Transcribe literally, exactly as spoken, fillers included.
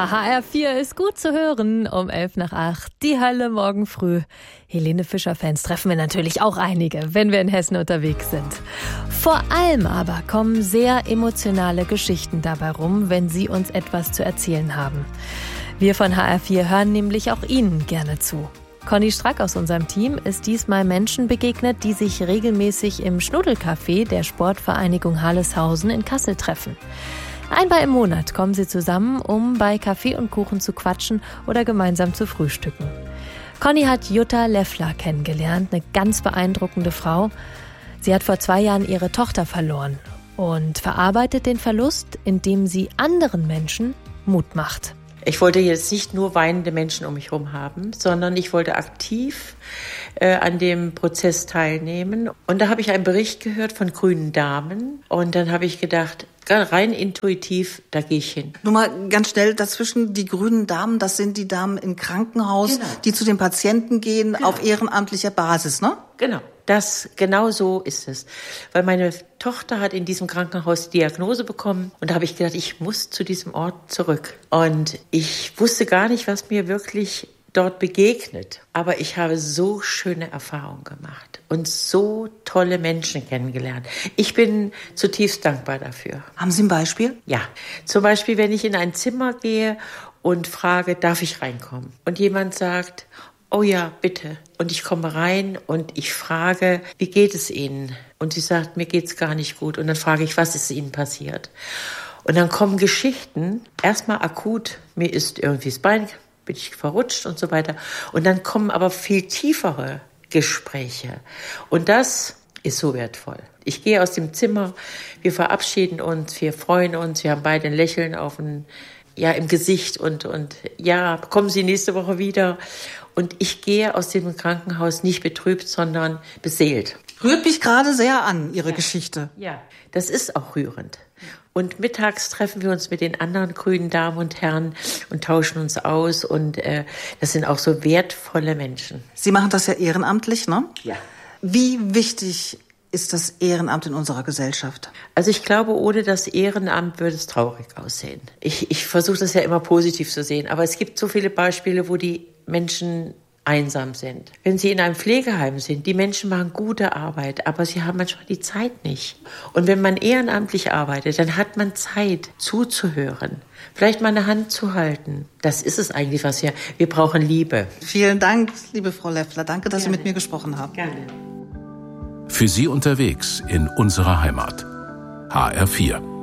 Ja, H R vier ist gut zu hören um elf nach acht. Die Hölle morgen früh. Helene Fischer-Fans treffen wir natürlich auch einige, wenn wir in Hessen unterwegs sind. Vor allem aber kommen sehr emotionale Geschichten dabei rum, wenn Sie uns etwas zu erzählen haben. Wir von H R vier hören nämlich auch Ihnen gerne zu. Conny Strack aus unserem Team ist diesmal Menschen begegnet, die sich regelmäßig im Schnuddelcafé der Sportvereinigung Halleshausen in Kassel treffen. Einmal im Monat kommen sie zusammen, um bei Kaffee und Kuchen zu quatschen oder gemeinsam zu frühstücken. Conny hat Jutta Leffler kennengelernt, eine ganz beeindruckende Frau. Sie hat vor zwei Jahren ihre Tochter verloren und verarbeitet den Verlust, indem sie anderen Menschen Mut macht. Ich wollte jetzt nicht nur weinende Menschen um mich herum haben, sondern ich wollte aktiv äh, an dem Prozess teilnehmen. Und da habe ich einen Bericht gehört von grünen Damen. Und dann habe ich gedacht, rein intuitiv, da gehe ich hin. Nur mal ganz schnell dazwischen, die grünen Damen, das sind die Damen im Krankenhaus, genau, die zu den Patienten gehen, genau, auf ehrenamtlicher Basis, ne? Genau. Das, genau so ist es. Weil meine Tochter hat in diesem Krankenhaus die Diagnose bekommen und da habe ich gedacht, ich muss zu diesem Ort zurück. Und ich wusste gar nicht, was mir wirklich dort begegnet. Aber ich habe so schöne Erfahrungen gemacht und so tolle Menschen kennengelernt. Ich bin zutiefst dankbar dafür. Haben Sie ein Beispiel? Ja, zum Beispiel, wenn ich in ein Zimmer gehe und frage, darf ich reinkommen? Und jemand sagt, oh ja, bitte. Und ich komme rein und ich frage, wie geht es Ihnen? Und sie sagt, mir geht's gar nicht gut. Und dann frage ich, was ist Ihnen passiert? Und dann kommen Geschichten, erstmal akut, mir ist irgendwie das Bein, bin ich verrutscht und so weiter. Und dann kommen aber viel tiefere Gespräche. Und das ist so wertvoll. Ich gehe aus dem Zimmer, wir verabschieden uns, wir freuen uns, wir haben beide ein Lächeln auf den, ja, im Gesicht und, und ja, kommen Sie nächste Woche wieder. Und ich gehe aus dem Krankenhaus nicht betrübt, sondern beseelt. Rührt mich gerade sehr an, Ihre ja. Geschichte. Ja, das ist auch rührend. Und mittags treffen wir uns mit den anderen grünen Damen und Herren und tauschen uns aus. Und äh, das sind auch so wertvolle Menschen. Sie machen das ja ehrenamtlich, ne? Ja. Wie wichtig ist das Ehrenamt in unserer Gesellschaft? Also ich glaube, ohne das Ehrenamt würde es traurig aussehen. Ich, ich versuche das ja immer positiv zu sehen. Aber es gibt so viele Beispiele, wo die Menschen einsam sind. Wenn sie in einem Pflegeheim sind, die Menschen machen gute Arbeit, aber sie haben manchmal die Zeit nicht. Und wenn man ehrenamtlich arbeitet, dann hat man Zeit zuzuhören, vielleicht mal eine Hand zu halten. Das ist es eigentlich, was wir, wir brauchen Liebe. Vielen Dank, liebe Frau Leffler. Danke, dass Gerne. Sie mit mir gesprochen haben. Gerne. Für Sie unterwegs in unserer Heimat. H R vier.